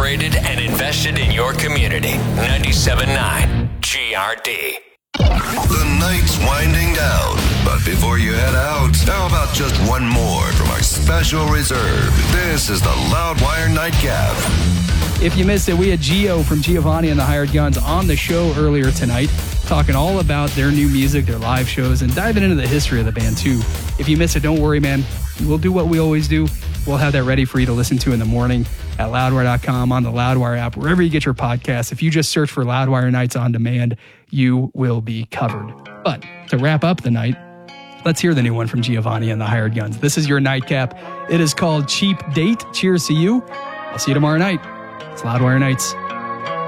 operated and invested in your community. 97.9 GRD. The night's winding down, but before you head out, how about just one more from our special reserve? This is the Loudwire Nightcap. If you missed it, we had Gio from Giovanni and the Hired Guns on the show earlier tonight, talking all about their new music, their live shows, and diving into the history of the band too. If you missed it, don't worry, man. We'll do what we always do. We'll have that ready for you to listen to in the morning at loudwire.com, on the Loudwire app, wherever you get your podcasts. If you just search for Loudwire Nights on Demand, you will be covered. But to wrap up the night, let's hear the new one from Giovanni and the Hired Guns. This is your nightcap. It is called Cheap Date. Cheers to you. I'll see you tomorrow night. It's Loudwire Nights.